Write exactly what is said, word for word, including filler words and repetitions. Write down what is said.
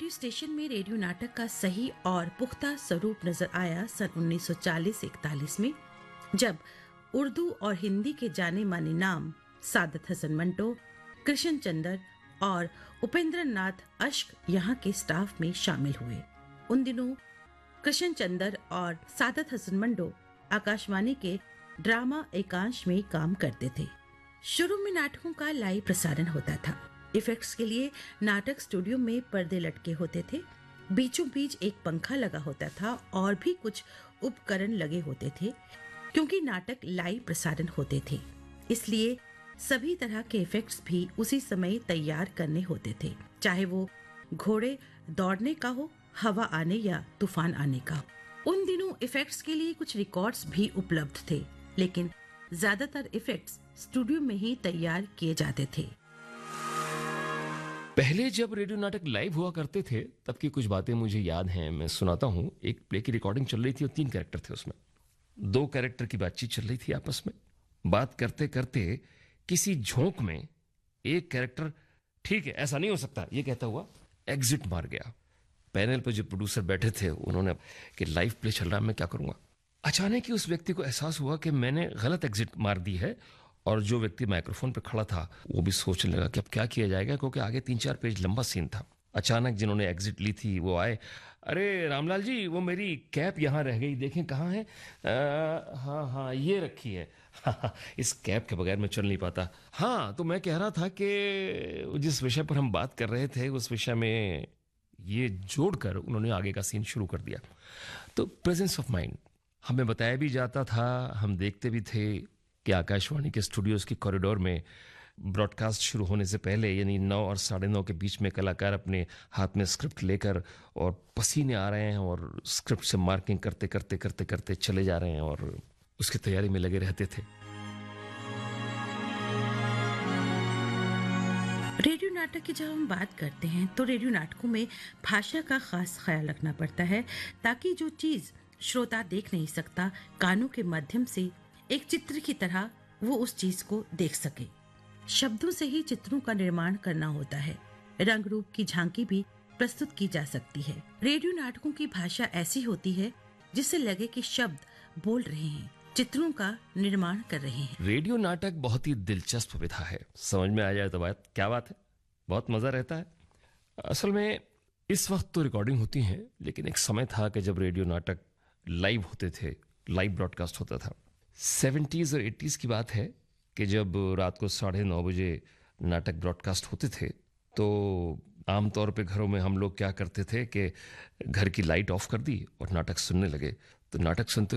Radio station में radio नाटक का सही और पुख्ता स्वरूप नजर आया सन उन्नीस सौ चालीस इकतालीस में, जब उर्दू और हिंदी के जाने माने नाम सादत हसन मंटो, कृष्ण चंद्र और उपेंद्र नाथ अश्क यहाँ के स्टाफ में शामिल हुए। उन दिनों कृष्ण चंद्र और सादत हसन मंटो आकाशवाणी के ड्रामा एकांश में काम करते थे। शुरू में नाटकों का लाइव प्रसारण होता था। इफेक्ट्स के लिए नाटक स्टूडियो में पर्दे लटके होते थे, बीचों बीच एक पंखा लगा होता था और भी कुछ उपकरण लगे होते थे। क्योंकि नाटक लाइव प्रसारण होते थे, इसलिए सभी तरह के इफेक्ट्स भी उसी समय तैयार करने होते थे, चाहे वो घोड़े दौड़ने का हो, हवा आने या तूफान आने का। उन दिनों इफेक्ट्स के लिए कुछ रिकॉर्ड्स भी उपलब्ध थे, लेकिन ज्यादातर इफेक्ट्स स्टूडियो में ही तैयार किए जाते थे। पहले जब रेडियो नाटक लाइव हुआ करते थे तब की कुछ बातें मुझे याद हैं, मैं सुनाता हूँ। एक प्ले की रिकॉर्डिंग चल रही थी और तीन कैरेक्टर थे उसमें। दो कैरेक्टर की बातचीत चल रही थी आपस में। बात करते करते किसी झोंक में एक कैरेक्टर, ठीक है ऐसा नहीं हो सकता, ये कहता हुआ एग्जिट मार गया। पैनल पर जो प्रोड्यूसर बैठे थे उन्होंने कि लाइव प्ले चल रहा है, मैं क्या करूंगा। अचानक ही उस व्यक्ति को एहसास हुआ कि मैंने गलत एग्जिट मार दी है, और जो व्यक्ति माइक्रोफोन पर खड़ा था वो भी सोचने लगा कि अब क्या किया जाएगा, क्योंकि आगे तीन चार पेज लंबा सीन था। अचानक जिन्होंने एग्जिट ली थी वो आए, अरे रामलाल जी वो मेरी कैप यहाँ रह गई, देखें कहाँ है। आ, हाँ हाँ ये रखी है। इस कैप के बगैर मैं चल नहीं पाता। हाँ तो मैं कह रहा था कि जिस विषय पर हम बात कर रहे थे उस विषय में ये जोड़कर उन्होंने आगे का सीन शुरू कर दिया। तो प्रेजेंस ऑफ माइंड हमें बताया भी जाता था, हम देखते भी थे कि आकाशवाणी के स्टूडियोज के कॉरिडोर में ब्रॉडकास्ट शुरू होने से पहले यानी नौ और साढ़े नौ के बीच में कलाकार अपने हाथ में स्क्रिप्ट लेकर और पसीने आ रहे हैं और स्क्रिप्ट से मार्किंग करते करते करते करते चले जा रहे हैं और उसकी तैयारी में लगे रहते थे। रेडियो नाटक की जब हम बात करते हैं तो रेडियो नाटकों में भाषा का खास ख्याल रखना पड़ता है, ताकि जो चीज श्रोता देख नहीं सकता, कानों के माध्यम से एक चित्र की तरह वो उस चीज को देख सके। शब्दों से ही चित्रों का निर्माण करना होता है। रंग रूप की झांकी भी प्रस्तुत की जा सकती है। रेडियो नाटकों की भाषा ऐसी होती है जिससे लगे कि शब्द बोल रहे हैं, चित्रों का निर्माण कर रहे हैं। रेडियो नाटक बहुत ही दिलचस्प विधा है। समझ में आ जाए तो बात क्या बात है, बहुत मजा रहता है। असल में इस वक्त तो रिकॉर्डिंग होती है, लेकिन एक समय था कि जब रेडियो नाटक लाइव होते थे, लाइव ब्रॉडकास्ट होता था। सेवेंटीज और एटीज की बात है कि जब रात को साढ़े नौ बजे नाटक ब्रॉडकास्ट होते थे तो आमतौर पे घरों में हम लोग क्या करते थे कि घर की लाइट ऑफ कर दी और नाटक सुनने लगे। तो नाटक सुनते